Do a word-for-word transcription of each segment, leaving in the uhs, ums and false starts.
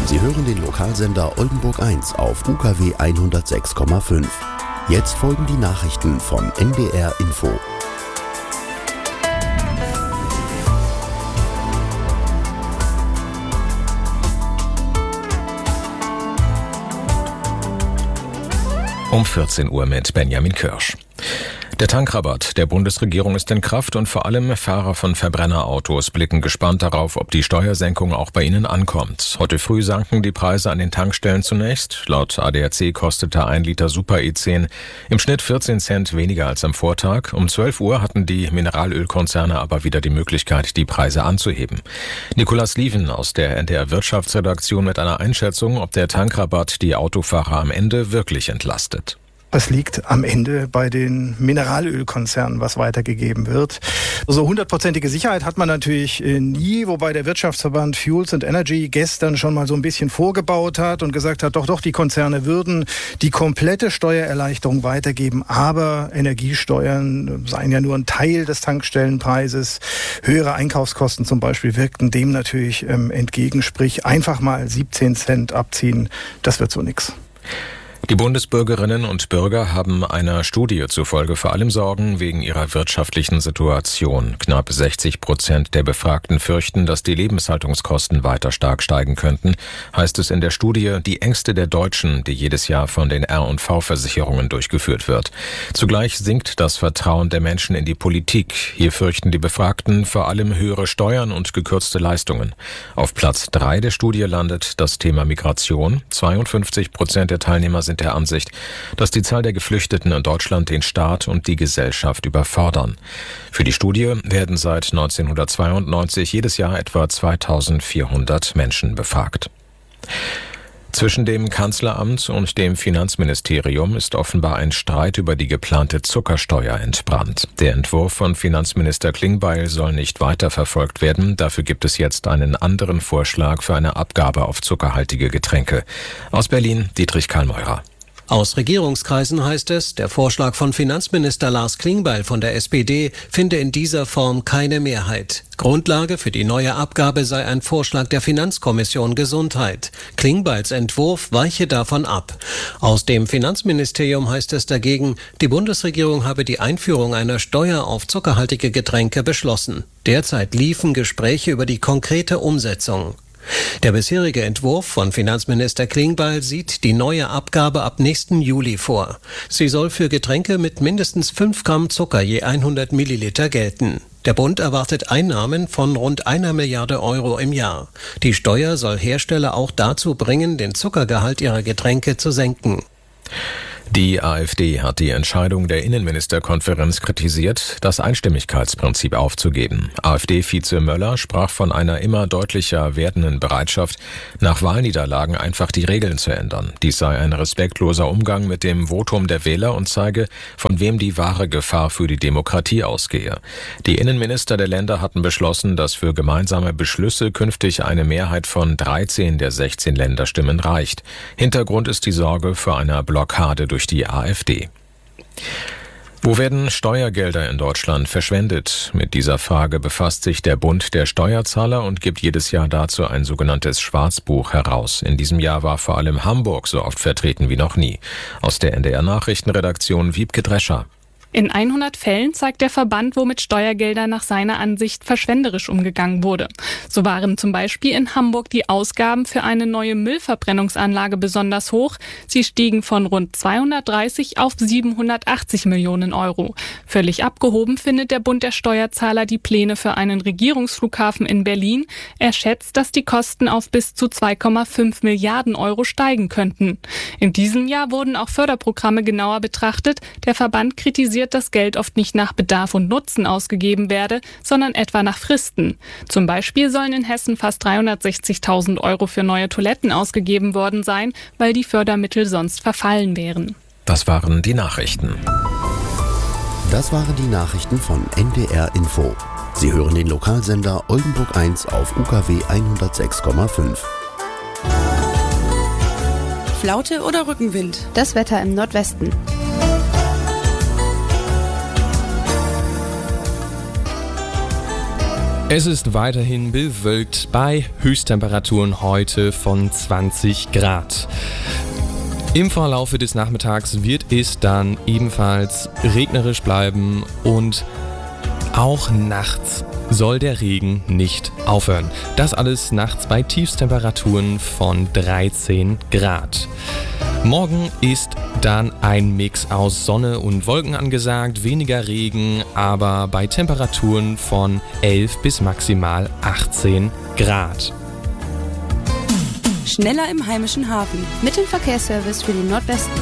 Sie hören den Lokalsender Oldenburg eins auf U K W hundertsechs Komma fünf. Jetzt folgen die Nachrichten von N D R Info. Um vierzehn Uhr mit Benjamin Kirsch. Der Tankrabatt der Bundesregierung ist in Kraft und vor allem Fahrer von Verbrennerautos blicken gespannt darauf, ob die Steuersenkung auch bei ihnen ankommt. Heute früh sanken die Preise an den Tankstellen zunächst. Laut A D A C kostete ein Liter Super E zehn im Schnitt vierzehn Cent weniger als am Vortag. Um zwölf Uhr hatten die Mineralölkonzerne aber wieder die Möglichkeit, die Preise anzuheben. Nicolas Lieven aus der N D R Wirtschaftsredaktion mit einer Einschätzung, ob der Tankrabatt die Autofahrer am Ende wirklich entlastet. Es liegt am Ende bei den Mineralölkonzernen, was weitergegeben wird. So hundertprozentige Sicherheit hat man natürlich nie, wobei der Wirtschaftsverband Fuels and Energy gestern schon mal so ein bisschen vorgebaut hat und gesagt hat, doch, doch, die Konzerne würden die komplette Steuererleichterung weitergeben, aber Energiesteuern seien ja nur ein Teil des Tankstellenpreises. Höhere Einkaufskosten zum Beispiel wirkten dem natürlich ähm, entgegen, sprich einfach mal siebzehn Cent abziehen, das wird so nix. Die Bundesbürgerinnen und Bürger haben einer Studie zufolge vor allem Sorgen wegen ihrer wirtschaftlichen Situation. Knapp sechzig Prozent der Befragten fürchten, dass die Lebenshaltungskosten weiter stark steigen könnten, heißt es in der Studie Die Ängste der Deutschen, die jedes Jahr von den R und V-Versicherungen durchgeführt wird. Zugleich sinkt das Vertrauen der Menschen in die Politik. Hier fürchten die Befragten vor allem höhere Steuern und gekürzte Leistungen. Auf Platz drei der Studie landet das Thema Migration. zweiundfünfzig Prozent der Teilnehmer sind der Ansicht, dass die Zahl der Geflüchteten in Deutschland den Staat und die Gesellschaft überfordern. Für die Studie werden seit neunzehnhundertzweiundneunzig jedes Jahr etwa zweitausendvierhundert Menschen befragt. Zwischen dem Kanzleramt und dem Finanzministerium ist offenbar ein Streit über die geplante Zuckersteuer entbrannt. Der Entwurf von Finanzminister Klingbeil soll nicht weiterverfolgt werden. Dafür gibt es jetzt einen anderen Vorschlag für eine Abgabe auf zuckerhaltige Getränke. Aus Berlin, Dietrich Karl-Meurer. Aus Regierungskreisen heißt es, der Vorschlag von Finanzminister Lars Klingbeil von der S P D finde in dieser Form keine Mehrheit. Grundlage für die neue Abgabe sei ein Vorschlag der Finanzkommission Gesundheit. Klingbeils Entwurf weiche davon ab. Aus dem Finanzministerium heißt es dagegen, die Bundesregierung habe die Einführung einer Steuer auf zuckerhaltige Getränke beschlossen. Derzeit liefen Gespräche über die konkrete Umsetzung. Der bisherige Entwurf von Finanzminister Klingbeil sieht die neue Abgabe ab nächsten Juli vor. Sie soll für Getränke mit mindestens fünf Gramm Zucker je hundert Milliliter gelten. Der Bund erwartet Einnahmen von rund einer Milliarde Euro im Jahr. Die Steuer soll Hersteller auch dazu bringen, den Zuckergehalt ihrer Getränke zu senken. Die AfD hat die Entscheidung der Innenministerkonferenz kritisiert, das Einstimmigkeitsprinzip aufzugeben. AfD-Vize Möller sprach von einer immer deutlicher werdenden Bereitschaft, nach Wahlniederlagen einfach die Regeln zu ändern. Dies sei ein respektloser Umgang mit dem Votum der Wähler und zeige, von wem die wahre Gefahr für die Demokratie ausgehe. Die Innenminister der Länder hatten beschlossen, dass für gemeinsame Beschlüsse künftig eine Mehrheit von dreizehn der sechzehn Länderstimmen reicht. Hintergrund ist die Sorge vor einer Blockade durch die AfD. Wo werden Steuergelder in Deutschland verschwendet? Mit dieser Frage befasst sich der Bund der Steuerzahler und gibt jedes Jahr dazu ein sogenanntes Schwarzbuch heraus. In diesem Jahr war vor allem Hamburg so oft vertreten wie noch nie. Aus der N D R-Nachrichtenredaktion Wiebke Drescher. In hundert Fällen zeigt der Verband, wo mit Steuergeldern nach seiner Ansicht verschwenderisch umgegangen wurde. So waren zum Beispiel in Hamburg die Ausgaben für eine neue Müllverbrennungsanlage besonders hoch. Sie stiegen von rund zweihundertdreißig auf siebenhundertachtzig Millionen Euro. Völlig abgehoben findet der Bund der Steuerzahler die Pläne für einen Regierungsflughafen in Berlin. Er schätzt, dass die Kosten auf bis zu zwei Komma fünf Milliarden Euro steigen könnten. In diesem Jahr wurden auch Förderprogramme genauer betrachtet. Der Verband kritisiert, dass Geld oft nicht nach Bedarf und Nutzen ausgegeben werde, sondern etwa nach Fristen. Zum Beispiel sollen in Hessen fast dreihundertsechzigtausend Euro für neue Toiletten ausgegeben worden sein, weil die Fördermittel sonst verfallen wären. Das waren die Nachrichten. Das waren die Nachrichten von N D R Info. Sie hören den Lokalsender Oldenburg eins auf U K W hundertsechs Komma fünf. Flaute oder Rückenwind? Das Wetter im Nordwesten. Es ist weiterhin bewölkt bei Höchsttemperaturen heute von zwanzig Grad. Im Verlaufe des Nachmittags wird es dann ebenfalls regnerisch bleiben und auch nachts soll der Regen nicht aufhören. Das alles nachts bei Tiefstemperaturen von dreizehn Grad. Morgen ist dann ein Mix aus Sonne und Wolken angesagt, weniger Regen, aber bei Temperaturen von elf bis maximal achtzehn Grad. Schneller im heimischen Hafen. Mit dem Verkehrsservice für den Nordwesten.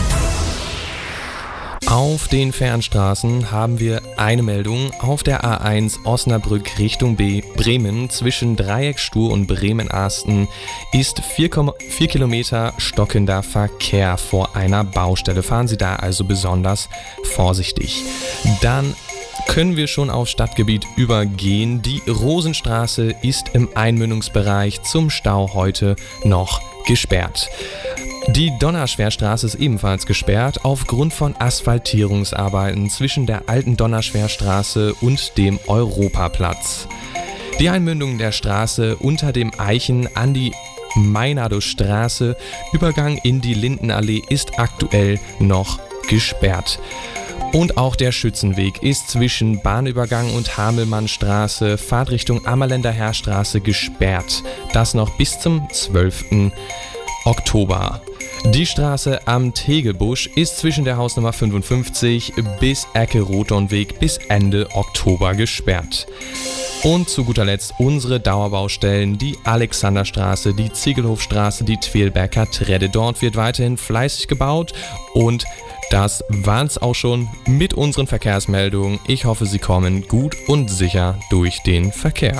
Auf den Fernstraßen haben wir eine Meldung. Auf der A eins Osnabrück Richtung B Bremen zwischen Dreiecksstuhr und Bremen-Asten ist vier Kilometer stockender Verkehr vor einer Baustelle. Fahren Sie da also besonders vorsichtig. Dann können wir schon auf Stadtgebiet übergehen. Die Rosenstraße ist im Einmündungsbereich zum Stau heute noch gesperrt. Die Donnerschwerstraße ist ebenfalls gesperrt aufgrund von Asphaltierungsarbeiten zwischen der alten Donnerschwerstraße und dem Europaplatz. Die Einmündung der Straße unter dem Eichen an die Meinado-Straße, Übergang in die Lindenallee, ist aktuell noch gesperrt. Und auch der Schützenweg ist zwischen Bahnübergang und Hamelmannstraße, Fahrtrichtung Ammerländer Heerstraße gesperrt. Das noch bis zum zwölften Oktober. Die Straße am Tegelbusch ist zwischen der Hausnummer fünfundfünfzig bis Ecke Rothornweg bis Ende Oktober gesperrt. Und zu guter Letzt unsere Dauerbaustellen, die Alexanderstraße, die Ziegelhofstraße, die Twelberger Tredde. Dort wird weiterhin fleißig gebaut und das waren's auch schon mit unseren Verkehrsmeldungen. Ich hoffe, Sie kommen gut und sicher durch den Verkehr.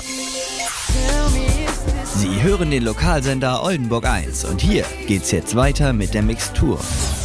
Sie hören den Lokalsender Oldenburg eins und hier geht's jetzt weiter mit der Mixtur.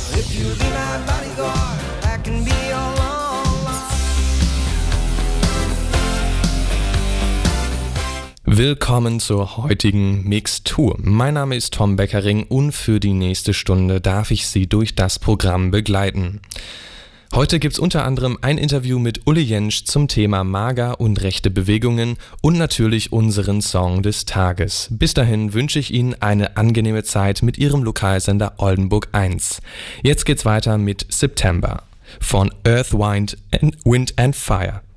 Willkommen zur heutigen Mixtur. Mein Name ist Tom Beckering und für die nächste Stunde darf ich Sie durch das Programm begleiten. Heute gibt's unter anderem ein Interview mit Uli Jentsch zum Thema Mager und rechte Bewegungen und natürlich unseren Song des Tages. Bis dahin wünsche ich Ihnen eine angenehme Zeit mit Ihrem Lokalsender Oldenburg eins. Jetzt geht's weiter mit September von Earth, Wind and, Wind and Fire.